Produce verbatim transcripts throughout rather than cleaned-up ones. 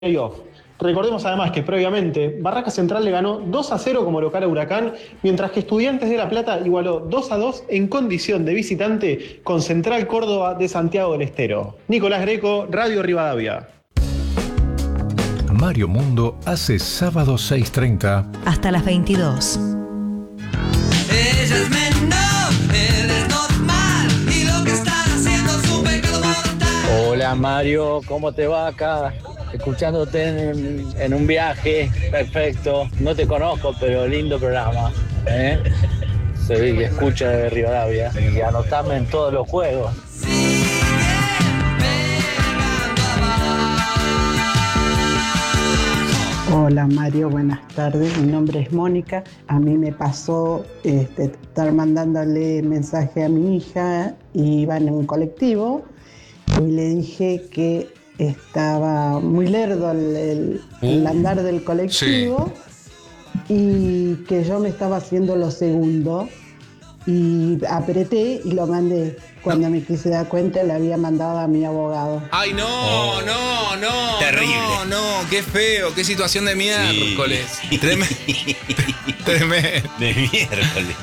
playoff. Recordemos además que previamente Barraca Central le ganó dos a cero como local a Huracán, mientras que Estudiantes de La Plata igualó dos a dos en condición de visitante con Central Córdoba de Santiago del Estero. Nicolás Greco, Radio Rivadavia. Mario Mundo hace sábado seis treinta hasta las veintidós. Ella es menor, él es normal, y lo que están haciendo es un pecado mortal. Hola Mario, ¿cómo te va acá? Escuchándote en, en un viaje, perfecto. No te conozco, pero lindo programa, ¿eh? Soy que escucha de Rivadavia y anotame en todos los juegos. Hola Mario, buenas tardes. Mi nombre es Mónica. A mí me pasó este, estar mandándole mensaje a mi hija y iba en un colectivo y le dije que estaba muy lerdo el, el, uh, el andar del colectivo, sí, y que yo me estaba haciendo lo segundo y apreté y lo mandé. Cuando me quise dar cuenta le había mandado a mi abogado. ¡Ay, no, oh, no, no! Terrible. No, no, qué feo, qué situación de miércoles. Sí. Tremendo. Tremendo. De miércoles.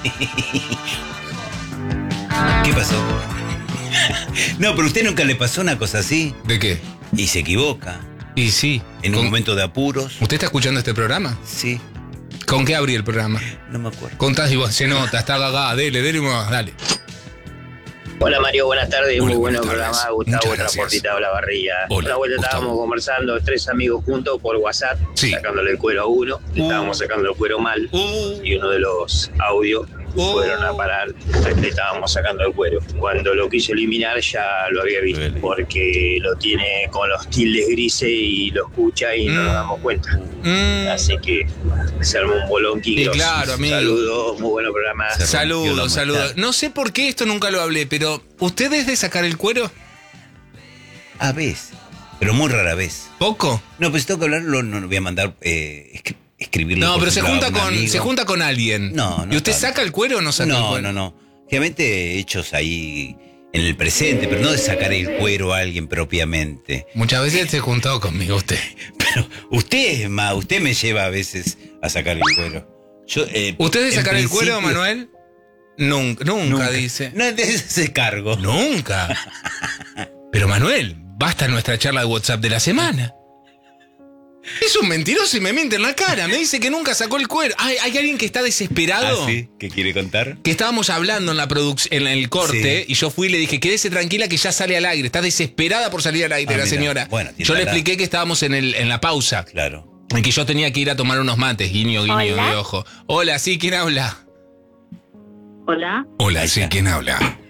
¿Qué pasó? No, pero a usted nunca le pasó una cosa así. ¿De qué? Y se equivoca. Y sí. En un momento de apuros. ¿Usted está escuchando este programa? Sí. ¿Con qué abrí el programa? No me acuerdo. Contás y vos, se nota, está gaga, dele, dele, dale. Hola Mario, buenas tardes, Hola, muy bueno buenas programa, tardes. Gustavo Transportita de la Barrilla. Hola, Una vuelta Gustavo. estábamos conversando, tres amigos juntos por WhatsApp, sí, sacándole el cuero a uno, uh. estábamos sacando el cuero mal, uh. y uno de los audios uh. fueron a parar, le estábamos sacando el cuero. Cuando lo quiso eliminar ya lo había visto, porque lo tiene con los tildes grises y lo escucha y mm. no nos damos cuenta. Mm. Así que se armó un bolón King. Claro, amigo. Saludos, muy bueno programa. Saludos, saludos. No sé por qué esto nunca lo hablé, pero ¿usted es de sacar el cuero? A veces, pero muy rara vez. ¿Poco? No, pues si tengo que hablarlo, no, no voy a mandar eh, escri escribirlo. No, pero se junta con amigo. se junta con alguien. No, no. ¿Y usted no, saca el cuero o no saca no, el cuero? No, no, no. Obviamente hechos ahí en el presente, pero no de sacar el cuero a alguien propiamente. Muchas veces se juntó conmigo usted. Pero usted es más, usted me lleva a veces a sacar el cuero. Yo, eh, ¿Usted de sacar el cuero, Manuel? Nunca, nunca, nunca, dice. No, de ese cargo. Nunca. Pero Manuel, basta nuestra charla de WhatsApp de la semana. Es un mentiroso y me miente en la cara. Me dice que nunca sacó el cuero. ¿Hay, hay alguien que está desesperado? ¿Ah, sí? ¿Qué quiere contar? Que estábamos hablando en la producción, en el corte, sí, y yo fui y le dije, quédese tranquila que ya sale al aire. Está desesperada por salir al aire, ah, la mira, señora. Bueno, yo le expliqué que estábamos en, el, en la pausa. Claro. En que yo tenía que ir a tomar unos mates, guiño, guiño de ojo. Hola, sí, ¿quién habla? Hola. Hola, sí, ¿quién habla?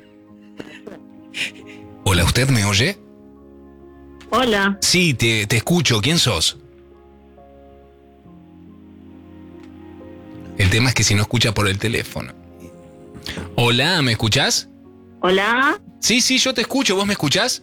Hola, ¿usted me oye? Hola. Sí, te, te escucho. ¿Quién sos? El tema es que si no escucha por el teléfono. Hola, ¿me escuchás? Hola. Sí, sí, yo te escucho. ¿Vos me escuchás?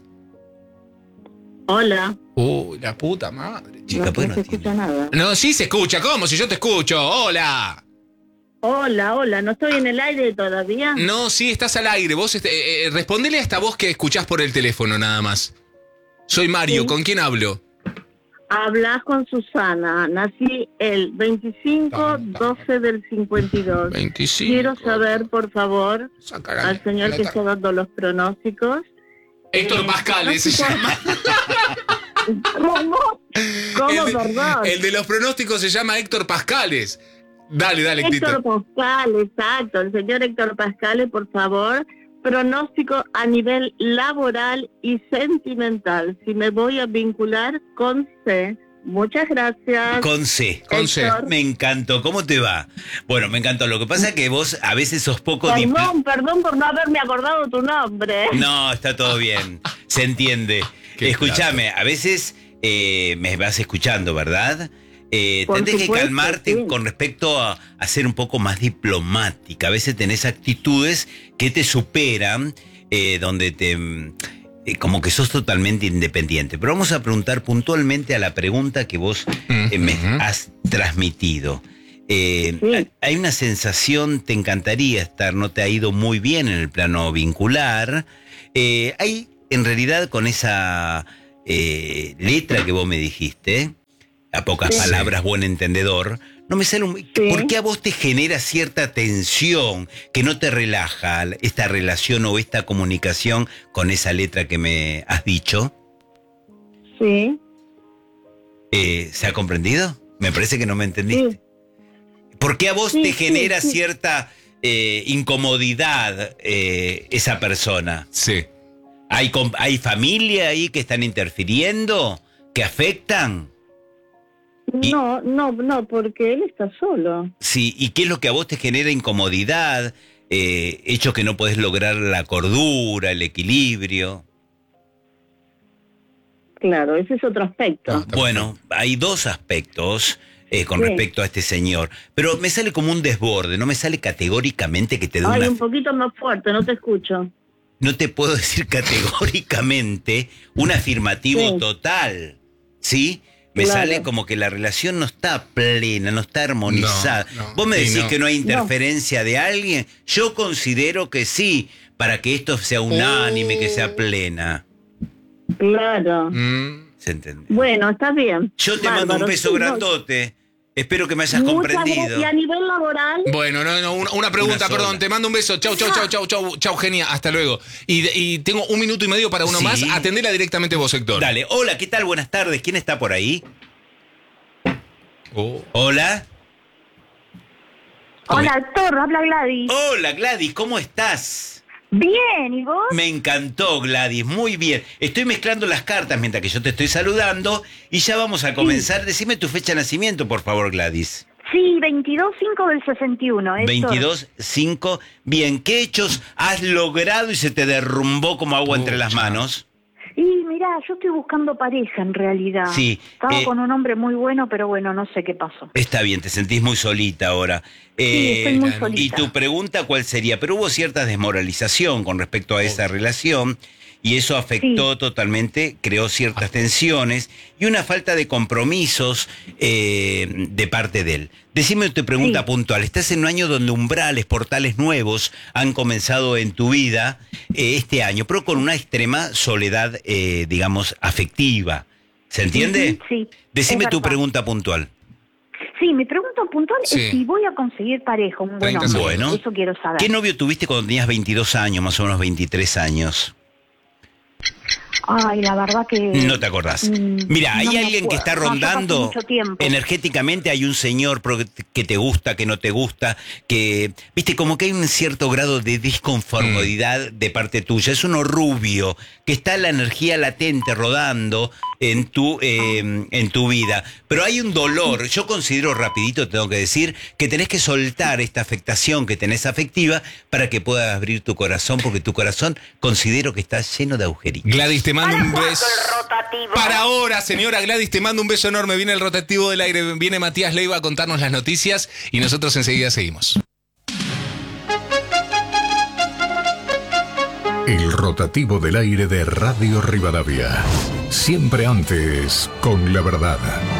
Hola. Uy, la puta madre. Chica, no, pues no se escucha nada. No, sí se escucha. ¿Cómo? Si yo te escucho. Hola. Hola, hola. ¿No estoy en el aire todavía? No, sí, estás al aire. Vos, eh, eh, respondele a esta voz que escuchás por el teléfono nada más. Soy Mario. ¿Sí? ¿Con quién hablo? Hablas con Susana. Nací el veinticinco doce del cincuenta y dos. veinticinco. Quiero saber, por favor, Sacarán, al señor que está dando los pronósticos. Héctor eh, Pascales se llama. ¿Cómo? ¿Cómo, el de, perdón? El de los pronósticos se llama Héctor Pascales. Dale, dale, Héctor Pascales, exacto. El señor Héctor Pascales, por favor. Pronóstico a nivel laboral y sentimental. Si me voy a vincular con C. Muchas gracias. Con C. Con C. Me encantó. ¿Cómo te va? Bueno, me encantó. Lo que pasa es que vos a veces sos poco... Perdón, perdón por no haberme acordado tu nombre. No, está todo bien. Se entiende. Escúchame, a veces eh, me vas escuchando, ¿verdad? Eh, tenés que calmarte sí. con respecto a, a ser un poco más diplomática. A veces tenés actitudes que te superan, eh, donde te... Eh, como que sos totalmente independiente. Pero vamos a preguntar puntualmente a la pregunta que vos eh, me has transmitido. Eh, sí. Hay una sensación, te encantaría estar, no te ha ido muy bien en el plano vincular. Eh, hay, en realidad, con esa eh, letra que vos me dijiste, a pocas Sí. palabras, buen entendedor, no me sale un... Sí. ¿Por qué a vos te genera cierta tensión que no te relaja esta relación o esta comunicación con esa letra que me has dicho? Sí. Eh, ¿Se ha comprendido? Me parece que no me entendiste. Sí. ¿Por qué a vos Sí, te sí, genera sí. cierta eh, incomodidad eh, esa persona? Sí. ¿Hay, com- ¿Hay familia ahí que están interfiriendo? ¿Que afectan? Y- No, no, no, porque él está solo. Sí, ¿y qué es lo que a vos te genera incomodidad? Eh, hechos que no podés lograr la cordura, el equilibrio. Claro, ese es otro aspecto. Ah, está Bueno, hay dos aspectos eh, con Sí. respecto a este señor, pero me sale como un desborde, no me sale categóricamente que te dé Ay, una... un poquito más fuerte, no te escucho. No te puedo decir categóricamente un afirmativo Sí. total, ¿sí? Me Claro. sale como que la relación no está plena, no está armonizada. No, no, Vos me y decís no. que no hay interferencia de alguien. Yo considero que sí, para que esto sea unánime, que sea plena. Claro. Mm. ¿Se entiende? Bueno, está bien. Yo te mando un Bárbaro. beso Sí, no. grandote. Espero que me hayas Muchas comprendido. gracias. Y a nivel laboral, Bueno, no, no, una, una pregunta, Una sola. perdón, te mando un beso. Chau, chau, chau, chau, chau, chau, genia, hasta luego. Y, y tengo un minuto y medio para uno Sí. más. Atendela directamente vos, Héctor. Dale, hola, ¿qué tal? Buenas tardes. ¿Quién está por ahí? Oh. Hola. Hola, Héctor, habla Gladys. Hola, Gladys, ¿cómo estás? Bien, ¿y vos? Me encantó, Gladys, muy bien. Estoy mezclando las cartas mientras que yo te estoy saludando y ya vamos a comenzar. Decime tu fecha de nacimiento, por favor, Gladys. Sí, veintidós cinco del sesenta y uno, Héctor. veintidós cinco. Bien, ¿qué hechos has logrado y se te derrumbó como agua entre las Pucha. manos? Y mirá, yo estoy buscando pareja en realidad. Sí, Estaba eh, con un hombre muy bueno, pero bueno, no sé qué pasó. Está bien, te sentís muy solita ahora. Sí, estoy muy solita. Y tu pregunta, ¿cuál sería? Pero hubo cierta desmoralización con respecto a esa relación y eso afectó Sí. totalmente, creó ciertas tensiones y una falta de compromisos eh, de parte de él. Decime tu pregunta Sí. puntual. Estás en un año donde umbrales, portales nuevos han comenzado en tu vida eh, este año, pero con una extrema soledad, eh, digamos, afectiva. ¿Se entiende? Ujú, sí, Decime es tu verdad. pregunta puntual. Sí, mi pregunta puntual Sí. es si voy a conseguir pareja, un buen treinta hombre. Bueno. Eso quiero saber. ¿Qué novio tuviste cuando tenías veintidós años, más o menos veintitrés años? Ay, la verdad que... No te acordás. Mm, Mira, hay no me alguien que acuerdo. está No, ya pasó rondando mucho tiempo. energéticamente, hay un señor pro- que te gusta, que no te gusta, que, viste, como que hay un cierto grado de disconformidad de parte tuya. Es uno rubio, que está la energía latente rodando en tu, eh, en tu vida. Pero hay un dolor, yo considero, rapidito tengo que decir, que tenés que soltar esta afectación que tenés afectiva para que puedas abrir tu corazón, porque tu corazón considero que está lleno de agujeritos. Gladys, te mando un ¿Para beso. cuándo el rotativo? Para ahora, señora Gladys, te mando un beso enorme. Viene el rotativo del aire, viene Matías Leiva a contarnos las noticias y nosotros enseguida seguimos. El rotativo del aire de Radio Rivadavia. Siempre antes, con la verdad.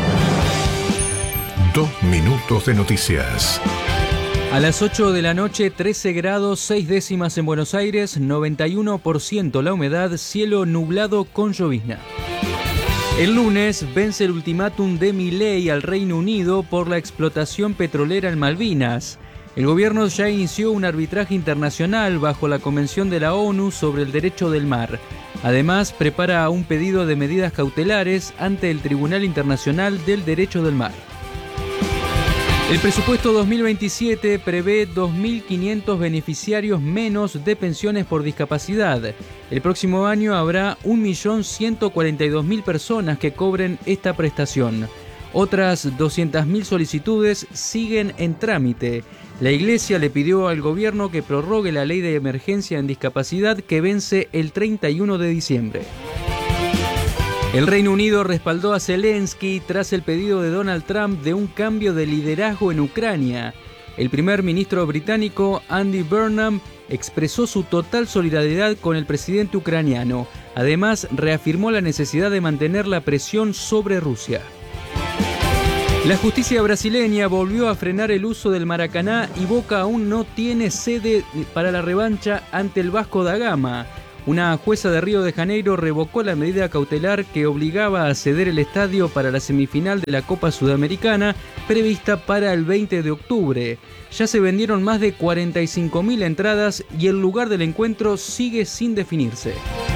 Dos minutos de noticias. A las ocho de la noche, trece grados, seis décimas en Buenos Aires, noventa y uno por ciento la humedad, cielo nublado con llovizna. El lunes vence el ultimátum de Milei al Reino Unido por la explotación petrolera en Malvinas. El gobierno ya inició un arbitraje internacional bajo la Convención de la ONU sobre el Derecho del Mar. Además, prepara un pedido de medidas cautelares ante el Tribunal Internacional del Derecho del Mar. El presupuesto dos mil veintisiete prevé dos mil quinientos beneficiarios menos de pensiones por discapacidad. El próximo año habrá un millón ciento cuarenta y dos mil personas que cobren esta prestación. Otras doscientas mil solicitudes siguen en trámite. La Iglesia le pidió al gobierno que prorrogue la ley de emergencia en discapacidad que vence el treinta y uno de diciembre. El Reino Unido respaldó a Zelensky tras el pedido de Donald Trump de un cambio de liderazgo en Ucrania. El primer ministro británico Andy Burnham expresó su total solidaridad con el presidente ucraniano. Además, reafirmó la necesidad de mantener la presión sobre Rusia. La justicia brasileña volvió a frenar el uso del Maracaná y Boca aún no tiene sede para la revancha ante el Vasco da Gama. Una jueza de Río de Janeiro revocó la medida cautelar que obligaba a ceder el estadio para la semifinal de la Copa Sudamericana prevista para el veinte de octubre. Ya se vendieron más de cuarenta y cinco mil entradas y el lugar del encuentro sigue sin definirse.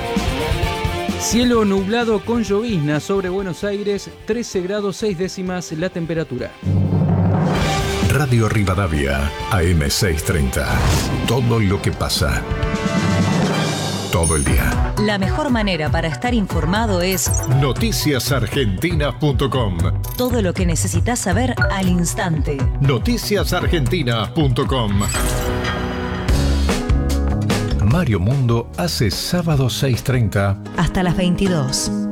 Cielo nublado con llovizna sobre Buenos Aires, trece grados seis décimas la temperatura. Radio Rivadavia, A M seiscientos treinta. Todo lo que pasa. Todo el día. La mejor manera para estar informado es noticias argentinas punto com. Todo lo que necesitas saber al instante. noticias argentinas punto com. Mario Mundo hace sábado seis treinta hasta las veintidós.